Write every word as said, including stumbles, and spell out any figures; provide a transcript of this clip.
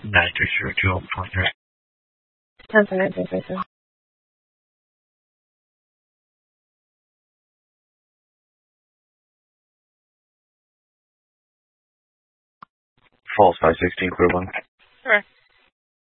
nine three zero two one point three. Cancel nine three zero two. False five sixteen, clear one. Correct.